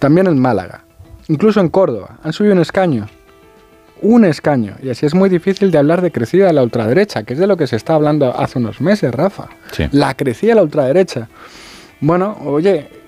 también en Málaga, incluso en Córdoba, han subido un escaño. Un escaño. Y así es muy difícil de hablar de crecida de la ultraderecha, que es de lo que se está hablando hace unos meses, Rafa. Sí. La crecida de la ultraderecha. Bueno, oye,